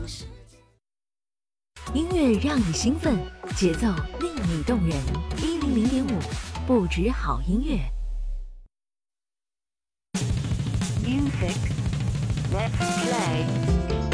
音乐让你兴奋，节奏令你动人。100.5，不止好音乐。 Music, let's play.